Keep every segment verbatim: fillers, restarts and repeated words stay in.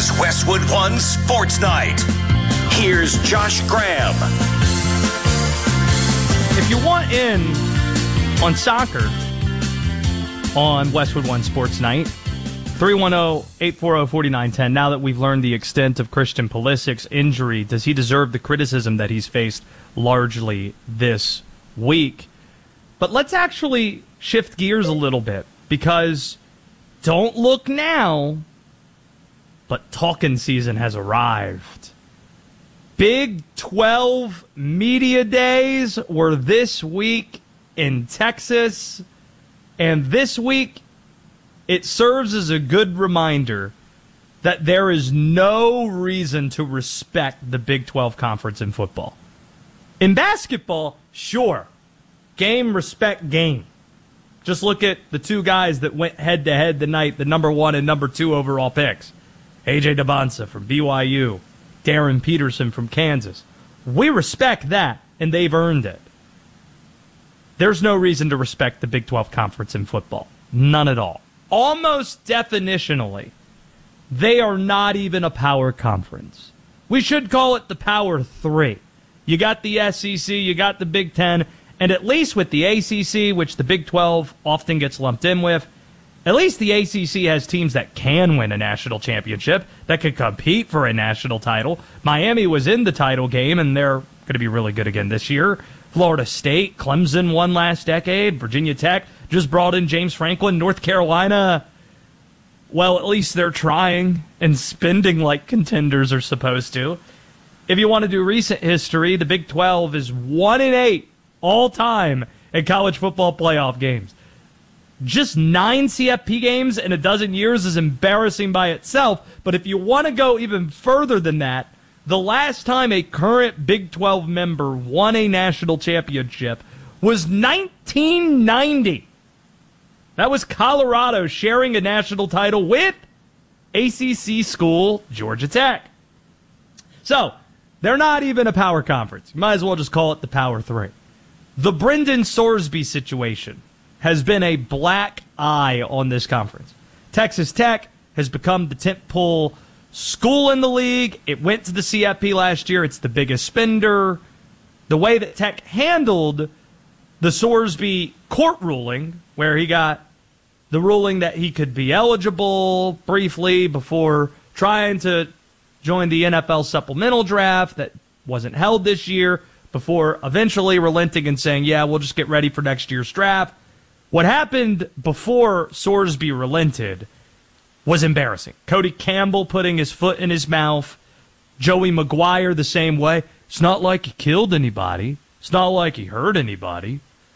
is Westwood One Sports Night. Here's Josh Graham. If you want in on soccer on Westwood One Sports Night, three one zero, eight four zero, four nine one zero. Now that we've learned the extent of Christian Pulisic's injury, does he deserve the criticism that he's faced largely this week? But let's actually shift gears a little bit, because don't look now, but talking season has arrived. Big twelve media days were this week in Texas, and this week it serves as a good reminder that there is no reason to respect the Big twelve Conference in football. In basketball, sure. Game, respect, game. Just look at the two guys that went head-to-head tonight, the number one and number two overall picks. A J Debonsa from B Y U, Darren Peterson from Kansas. We respect that, and they've earned it. There's no reason to respect the Big twelve Conference in football. None at all. Almost definitionally, they are not even a power conference. We should call it the Power Three. You got the S E C, you got the Big Ten, and at least with the A C C, which the Big twelve often gets lumped in with, at least the A C C has teams that can win a national championship, that could compete for a national title. Miami was in the title game, and they're going to be really good again this year. Florida State, Clemson won last decade. Virginia Tech just brought in James Franklin. North Carolina, well, at least they're trying and spending like contenders are supposed to. If you want to do recent history, the Big twelve is one and eight all time in college football playoff games. Just nine C F P games in a dozen years is embarrassing by itself, but if you want to go even further than that, the last time a current Big twelve member won a national championship was nineteen ninety. That was Colorado sharing a national title with A C C school Georgia Tech. So, they're not even a power conference. You might as well just call it the Power Three. The Brendan Sorsby situation has been a black eye on this conference. Texas Tech has become the tentpole school in the league. It went to the C F P last year. It's the biggest spender. The way that Tech handled the Sorsby court ruling, where he got the ruling that he could be eligible briefly before trying to join the N F L supplemental draft that wasn't held this year, before eventually relenting and saying, yeah, we'll just get ready for next year's draft. What happened before Sorsby relented was embarrassing. Cody Campbell putting his foot in his mouth. Joey Maguire the same way. It's not like he killed anybody. It's not like he hurt anybody.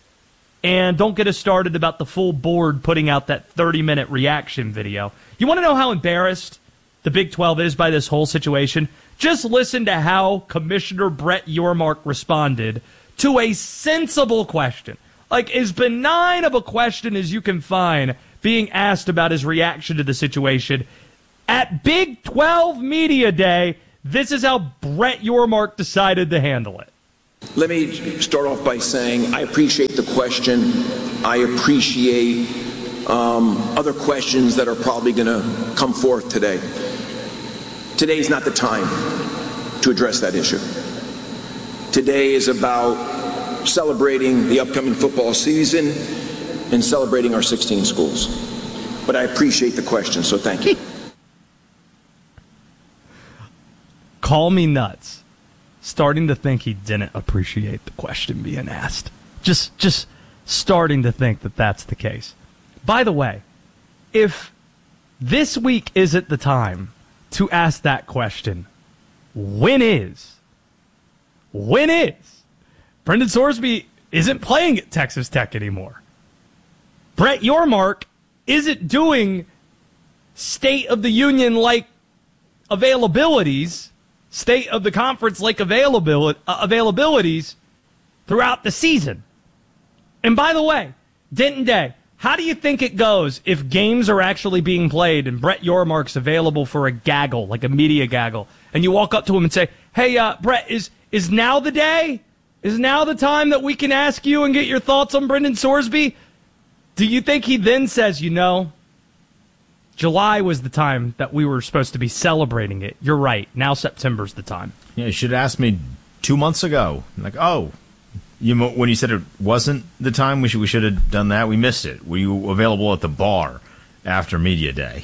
And don't get us started about the full board putting out that thirty-minute reaction video. You want to know how embarrassed the Big twelve is by this whole situation? Just listen to how Commissioner Brett Yormark responded to a sensible question. Like, as benign of a question as you can find being asked about his reaction to the situation. At Big twelve Media Day, this is how Brett Yormark decided to handle it. Let me start off by saying I appreciate the question. I appreciate um, other questions that are probably going to come forth today. Today is not the time to address that issue. Today is about celebrating the upcoming football season and celebrating our sixteen schools. But I appreciate the question, so thank you. Call me nuts. Starting to think he didn't appreciate the question being asked. Just, just starting to think that that's the case. By the way, if this week isn't the time to ask that question, when is? When is? Brendan Sorsby isn't playing at Texas Tech anymore. Brett Yormark isn't doing State of the Union-like availabilities, State of the Conference-like availability, uh, availabilities throughout the season. And by the way, Denton Day, how do you think it goes if games are actually being played and Brett Yormark's available for a gaggle, like a media gaggle, and you walk up to him and say, hey, uh, Brett, is is now the day? Is now the time that we can ask you and get your thoughts on Brendan Sorsby? Do you think he then says, you know, July was the time that we were supposed to be celebrating it. You're right. Now September's the time. Yeah, you should have asked me two months ago. Like, oh, you when you said it wasn't the time, we should we should have done that. We missed it. Were you available at the bar after media day?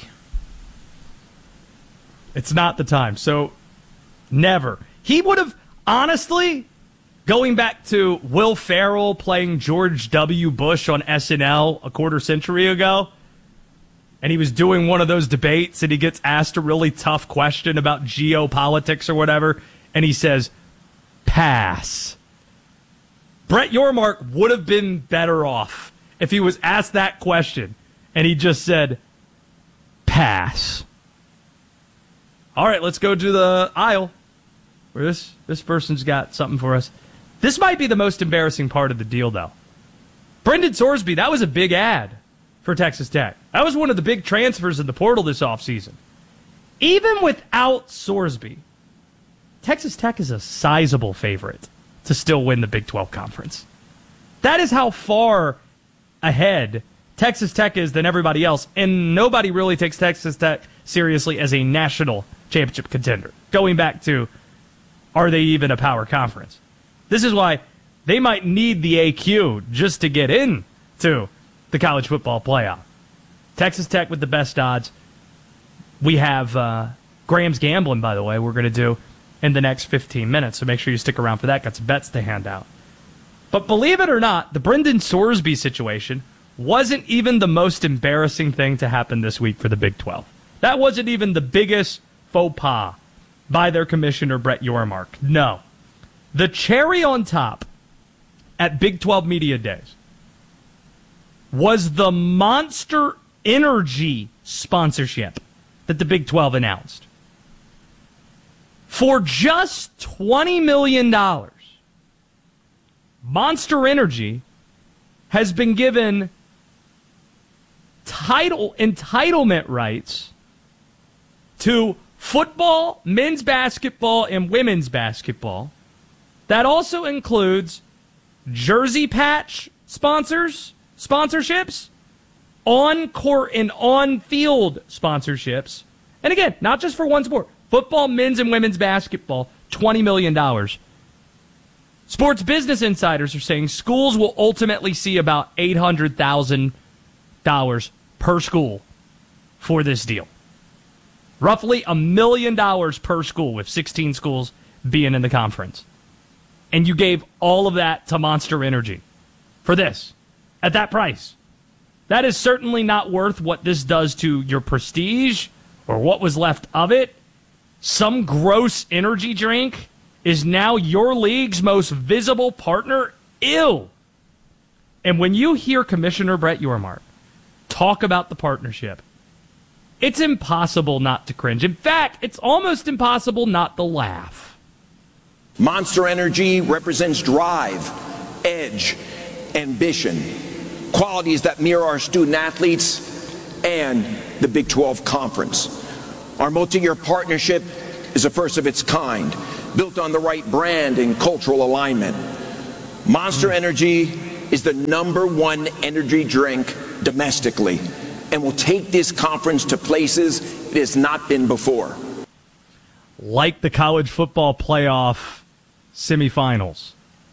It's not the time. So never. He would have, honestly, going back to Will Ferrell playing George W. Bush on S N L a quarter century ago, and he was doing one of those debates, and he gets asked a really tough question about geopolitics or whatever, and he says, pass. Brett Yormark would have been better off if he was asked that question, and he just said, pass. All right, let's go to the aisle where this, this person's got something for us. This might be the most embarrassing part of the deal, though. Brendan Sorsby, that was a big ad for Texas Tech. That was one of the big transfers in the portal this offseason. Even without Sorsby, Texas Tech is a sizable favorite to still win the Big twelve Conference. That is how far ahead Texas Tech is than everybody else, and nobody really takes Texas Tech seriously as a national championship contender. Going back to, are they even a power conference? This is why they might need the A Q just to get into the college football playoff. Texas Tech with the best odds. We have uh, Graham's Gambling, by the way, we're going to do in the next fifteen minutes, so make sure you stick around for that. Got some bets to hand out. But believe it or not, the Brendan Sorsby situation wasn't even the most embarrassing thing to happen this week for the Big twelve. That wasn't even the biggest faux pas by their commissioner, Brett Yormark. No. The cherry on top at Big twelve Media Days was the Monster Energy sponsorship that the Big twelve announced. For just twenty million dollars, Monster Energy has been given title entitlement rights to football, men's basketball, and women's basketball. That also includes jersey patch sponsors, sponsorships, on-court and on-field sponsorships. And again, not just for one sport. Football, men's, and women's basketball, twenty million dollars. Sports Business Insiders are saying schools will ultimately see about eight hundred thousand dollars per school for this deal. Roughly a million dollars per school, with sixteen schools being in the conference. And you gave all of that to Monster Energy for this, at that price. That is certainly not worth what this does to your prestige or what was left of it. Some gross energy drink is now your league's most visible partner. Ew. And when you hear Commissioner Brett Yormark talk about the partnership, it's impossible not to cringe. In fact, it's almost impossible not to laugh. Monster Energy represents drive, edge, ambition, qualities that mirror our student athletes and the Big twelve Conference. Our multi-year partnership is a first of its kind, built on the right brand and cultural alignment. Monster Energy is the number one energy drink domestically and will take this conference to places it has not been before. Like the college football playoff semifinals.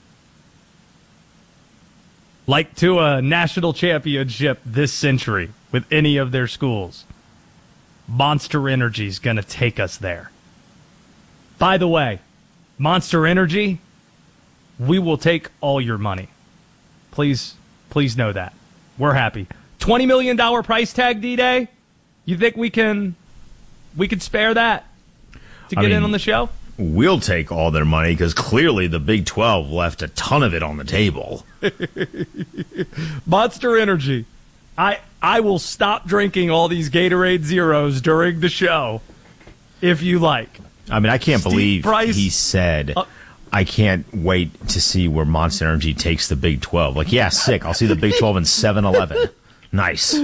Like to a national championship this century with any of their schools. Monster Energy is going to take us there. By the way, Monster Energy, we will take all your money. Please, please know that. We're happy. twenty million dollars price tag, D-Day? You think we can we could spare that to get I mean, in on the show? We'll take all their money because clearly the Big twelve left a ton of it on the table. Monster Energy. I I will stop drinking all these Gatorade Zeros during the show if you like. I mean, I can't Steve believe Price, he said, uh, I can't wait to see where Monster Energy takes the Big twelve. Like, yeah, sick. I'll see the Big twelve in seven eleven. Nice.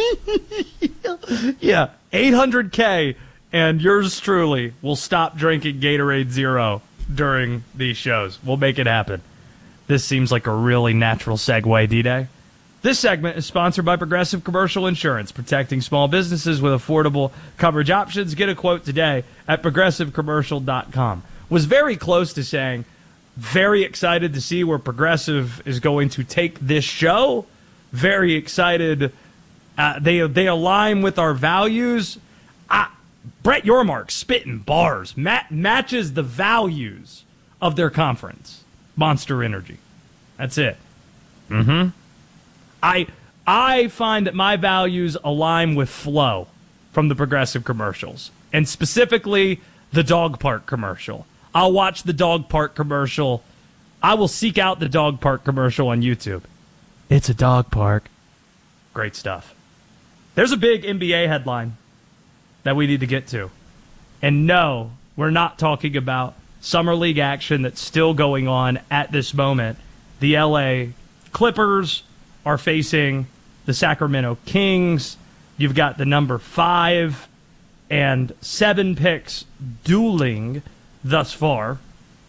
Yeah, eight hundred K, and yours truly will stop drinking Gatorade Zero during these shows. We'll make it happen. This seems like a really natural segue, D-Day. This segment is sponsored by Progressive Commercial Insurance, protecting small businesses with affordable coverage options. Get a quote today at progressive commercial dot com. Was very close to saying, very excited to see where Progressive is going to take this show. Very excited. Uh, they they align with our values. Uh, Brett Yormark spitting bars mat- matches the values of their conference, Monster Energy. That's it. Mm-hmm. I I find that my values align with Flo from the Progressive commercials, and specifically the dog park commercial. I'll watch the dog park commercial. I will seek out the dog park commercial on YouTube. It's a dog park. Great stuff. There's a big N B A headline that we need to get to. And no, we're not talking about Summer League action that's still going on at this moment. The L A Clippers are facing the Sacramento Kings. You've got the number five and seven picks dueling thus far.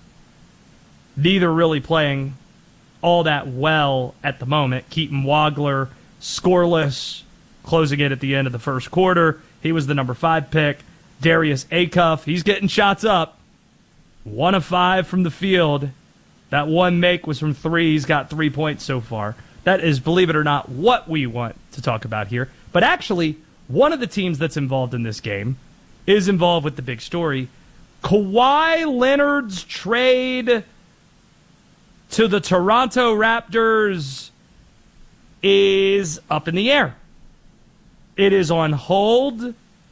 Neither really playing all that well at the moment. Keaton Wagler, scoreless, closing it at the end of the first quarter. He was the number five pick. Darius Acuff, he's getting shots up. One of five from the field. That one make was from three. He's got three points so far. That is, believe it or not, what we want to talk about here. But actually, one of the teams that's involved in this game is involved with the big story. Kawhi Leonard's trade to the Toronto Raptors is up in the air. It is on hold,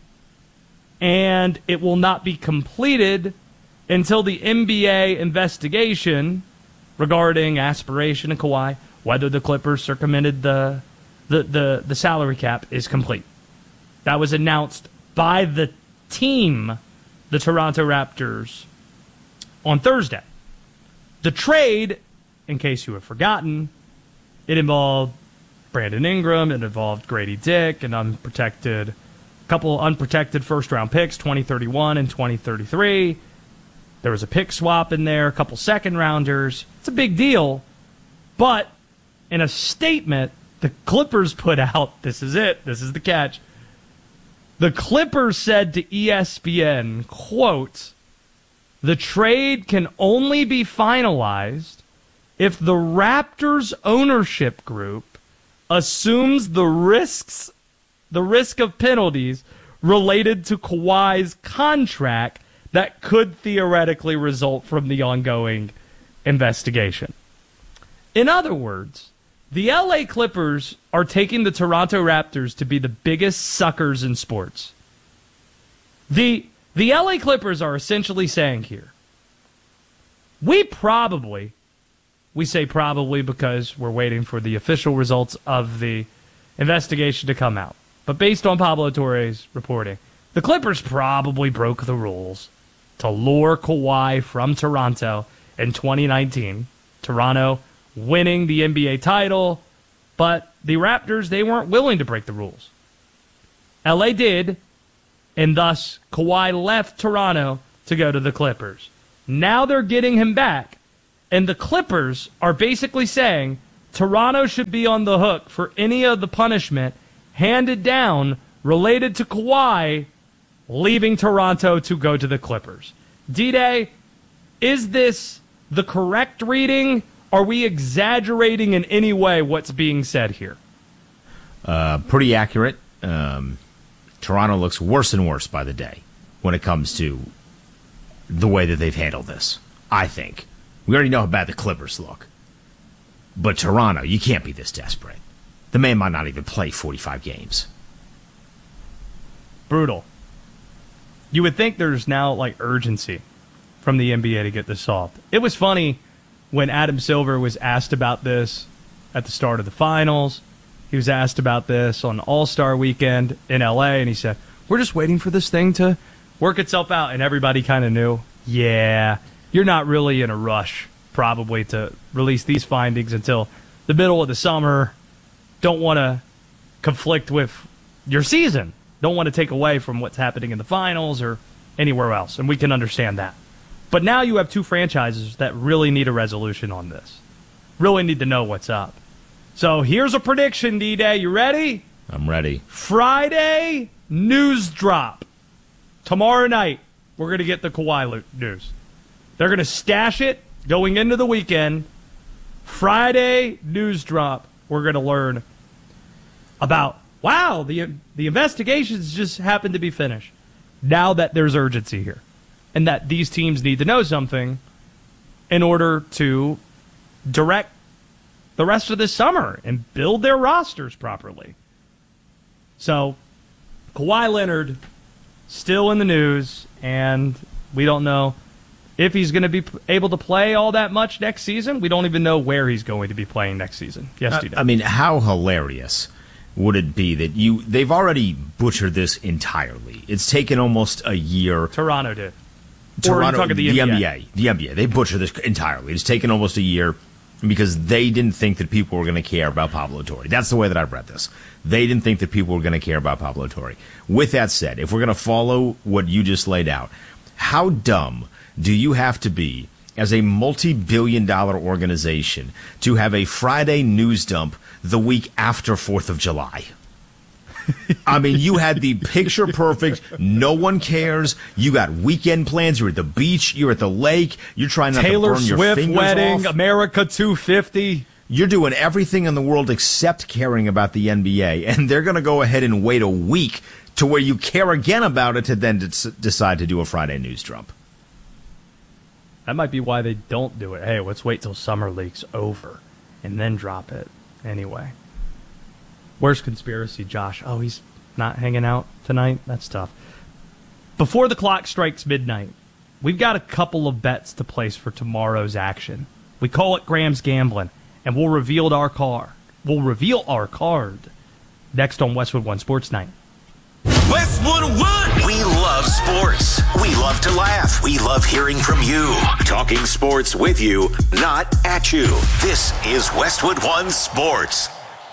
and it will not be completed until the N B A investigation regarding aspiration of Kawhi, whether the Clippers circumvented the, the, the, the salary cap, is complete. That was announced by the team, the Toronto Raptors, on Thursday. The trade, in case you have forgotten, it involved Brandon Ingram, it involved Grady Dick, an unprotected, couple unprotected first-round picks, twenty thirty-one and twenty thirty-three. There was a pick swap in there, a couple second-rounders. It's a big deal, but in a statement the Clippers put out, this is it, this is the catch. The Clippers said to E S P N, quote, "The trade can only be finalized if the Raptors ownership group assumes the risks, the risk of penalties related to Kawhi's contract that could theoretically result from the ongoing investigation." In other words, the L A Clippers are taking the Toronto Raptors to be the biggest suckers in sports. The, the L A Clippers are essentially saying here, we probably, we say probably because we're waiting for the official results of the investigation to come out. But based on Pablo Torre's reporting, the Clippers probably broke the rules to lure Kawhi from Toronto in twenty nineteen. Toronto winning the N B A title, but the Raptors, they weren't willing to break the rules. L A did, and thus Kawhi left Toronto to go to the Clippers. Now they're getting him back, and the Clippers are basically saying Toronto should be on the hook for any of the punishment handed down related to Kawhi leaving Toronto to go to the Clippers. D-Day, is this the correct reading? Are we exaggerating in any way what's being said here? Uh, pretty accurate. Um, Toronto looks worse and worse by the day when it comes to the way that they've handled this, I think. We already know how bad the Clippers look. But Toronto, you can't be this desperate. The man might not even play forty-five games. Brutal. You would think there's now, like, urgency from the N B A to get this solved. It was funny when Adam Silver was asked about this at the start of the finals. He was asked about this on All-Star Weekend in L A, and he said, we're just waiting for this thing to work itself out. And everybody kind of knew, yeah, you're not really in a rush probably to release these findings until the middle of the summer. Don't want to conflict with your season. Don't want to take away from what's happening in the finals or anywhere else, and we can understand that. But now you have two franchises that really need a resolution on this, really need to know what's up. So here's a prediction, D-Day. You ready? I'm ready. Friday news drop. Tomorrow night, we're going to get the Kawhi news. They're going to stash it going into the weekend. Friday news drop, we're going to learn about, wow, the the investigations just happened to be finished. Now that there's urgency here. And that these teams need to know something in order to direct the rest of this summer and build their rosters properly. So, Kawhi Leonard still in the news, and we don't know if he's going to be able to play all that much next season. We don't even know where he's going to be playing next season. Yes, D-Day. I mean, how hilarious would it be that you they've already butchered this entirely? It's taken almost a year. Toronto did. Toronto, or are you talking the, the N B A? N B A. The N B A. They butchered this entirely. It's taken almost a year because they didn't think that people were going to care about Pablo Torre. That's the way that I've read this. They didn't think that people were going to care about Pablo Torre. With that said, if we're going to follow what you just laid out, how dumb do you have to be as a multi-billion dollar organization to have a Friday news dump the week after fourth of July? I mean, you had the picture perfect, no one cares, you got weekend plans, you're at the beach, you're at the lake, you're trying not Taylor to burn your Swift fingers wedding, off. America two fifty. You're doing everything in the world except caring about the N B A, and they're going to go ahead and wait a week to where you care again about it to then d- decide to do a Friday news drop. That might be why they don't do it. Hey, let's wait till summer league's over and then drop it. Anyway. Where's conspiracy, Josh? Oh, he's not hanging out tonight? That's tough. Before the clock strikes midnight, we've got a couple of bets to place for tomorrow's action. We call it Graham's Gambling, and we'll reveal our car. We'll reveal our card next on Westwood One Sports Night. Westwood One! We love sports. We love to laugh. We love hearing from you. Talking sports with you, not at you. This is Westwood One Sports.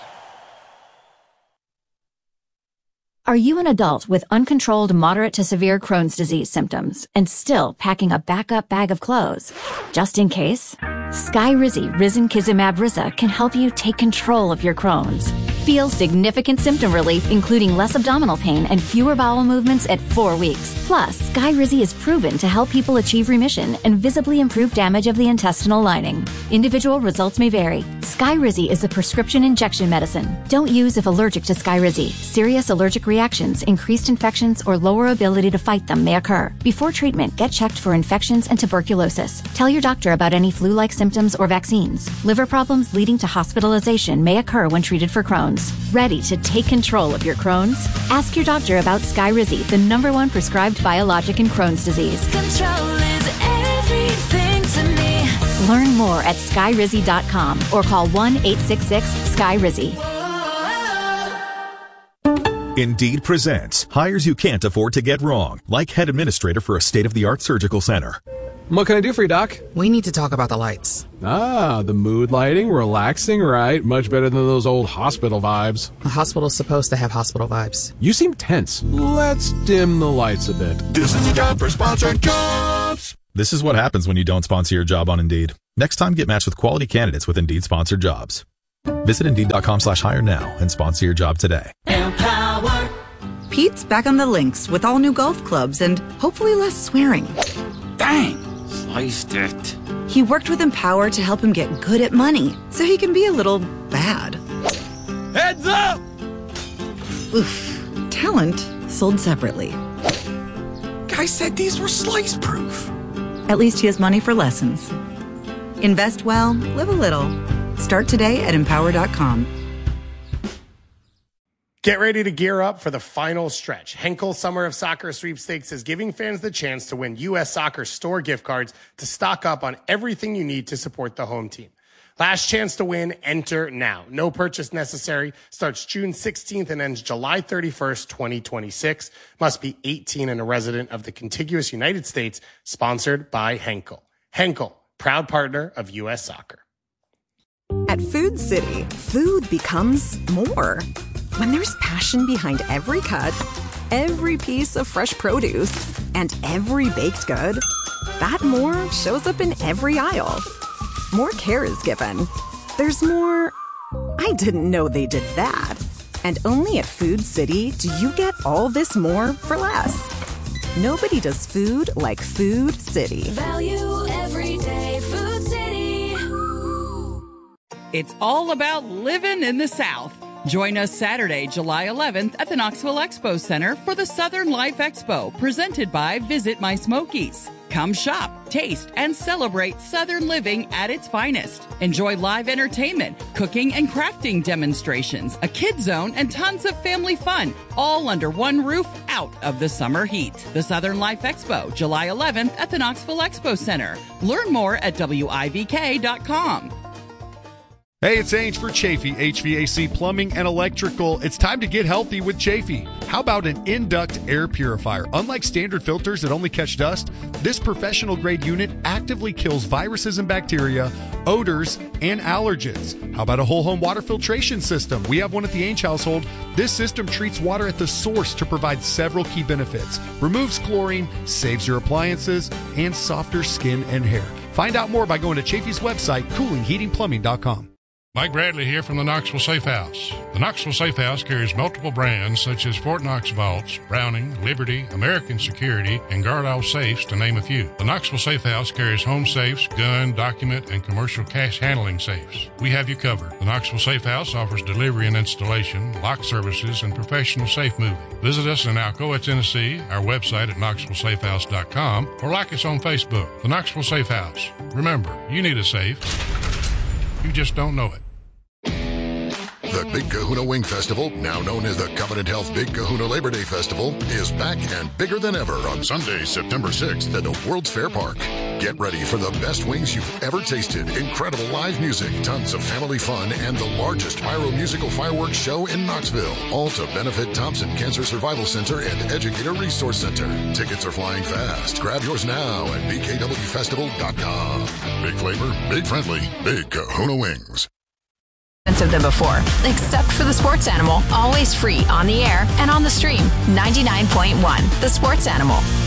Are you an adult with uncontrolled moderate to severe Crohn's disease symptoms and still packing a backup bag of clothes? Just in case, Skyrizi Risankizumab Riza can help you take control of your Crohn's. Feel significant symptom relief, including less abdominal pain and fewer bowel movements at four weeks. Plus, Skyrizi is proven to help people achieve remission and visibly improve damage of the intestinal lining. Individual results may vary. Skyrizi is a prescription injection medicine. Don't use if allergic to Skyrizi. Serious allergic reactions, increased infections, or lower ability to fight them may occur. Before treatment, get checked for infections and tuberculosis. Tell your doctor about any flu-like symptoms or vaccines. Liver problems leading to hospitalization may occur when treated for Crohn's. Ready to take control of your Crohn's? Ask your doctor about Skyrizi, the number one prescribed biologic in Crohn's disease. Control is everything to me. Learn more at skyrizi dot com or call one eight six six S K Y R I Z I. Indeed presents hires you can't afford to get wrong, like head administrator for a state-of-the-art surgical center. What can I do for you, Doc? We need to talk about the lights. Ah, the mood lighting, relaxing, right? Much better than those old hospital vibes. The hospital's supposed to have hospital vibes. You seem tense. Let's dim the lights a bit. This is a job for sponsored jobs. This is what happens when you don't sponsor your job on Indeed. Next time, get matched with quality candidates with Indeed sponsored jobs. Visit Indeed.com slash hire now and sponsor your job today. Empower. Pete's back on the links with all new golf clubs and hopefully less swearing. Dang, sliced it. He worked with Empower to help him get good at money so he can be a little bad. Heads up! Oof. Talent sold separately. Guy said these were slice proof. At least he has money for lessons. Invest well, live a little. Start today at empower dot com. Get ready to gear up for the final stretch. Henkel Summer of Soccer Sweepstakes is giving fans the chance to win U S Soccer store gift cards to stock up on everything you need to support the home team. Last chance to win, enter now. No purchase necessary. Starts June sixteenth and ends July thirty-first, twenty twenty-six. Must be eighteen and a resident of the contiguous United States. Sponsored by Henkel. Henkel, proud partner of U S Soccer. At Food City, food becomes more. When there's passion behind every cut, every piece of fresh produce, and every baked good, that more shows up in every aisle. More care is given. There's more I didn't know they did that. And only at Food City do you get all this more for less. Nobody does food like Food City. Value every day. Food City. It's all about living in the South. Join us Saturday, July eleventh at the Knoxville Expo Center for the Southern Life Expo, presented by Visit My Smokies. Come shop, taste, and celebrate Southern living at its finest. Enjoy live entertainment, cooking and crafting demonstrations, a kid zone, and tons of family fun, all under one roof out of the summer heat. The Southern Life Expo, July eleventh at the Knoxville Expo Center. Learn more at W I V K dot com. Hey, it's Ange for Chafee, H V A C Plumbing and Electrical. It's time to get healthy with Chafee. How about an in-duct air purifier? Unlike standard filters that only catch dust, this professional-grade unit actively kills viruses and bacteria, odors, and allergens. How about a whole-home water filtration system? We have one at the Ainge household. This system treats water at the source to provide several key benefits. Removes chlorine, saves your appliances, and softer skin and hair. Find out more by going to Chafee's website, cooling heating plumbing dot com. Mike Bradley here from the Knoxville Safe House. The Knoxville Safe House carries multiple brands such as Fort Knox Vaults, Browning, Liberty, American Security, and Guardall Safes, to name a few. The Knoxville Safe House carries home safes, gun, document, and commercial cash handling safes. We have you covered. The Knoxville Safe House offers delivery and installation, lock services, and professional safe moving. Visit us in Alcoa, Tennessee, our website at knoxville safe house dot com, or like us on Facebook. The Knoxville Safe House. Remember, you need a safe. You just don't know it. The Big Kahuna Wing Festival, now known as the Covenant Health Big Kahuna Labor Day Festival, is back and bigger than ever on Sunday, September sixth at the World's Fair Park. Get ready for the best wings you've ever tasted, incredible live music, tons of family fun, and the largest pyro-musical fireworks show in Knoxville. All to benefit Thompson Cancer Survival Center and Educator Resource Center. Tickets are flying fast. Grab yours now at b k w festival dot com. Big flavor, big friendly, Big Kahuna Wings. Than before, except for the Sports Animal, always free on the air and on the stream. ninety-nine point one The Sports Animal.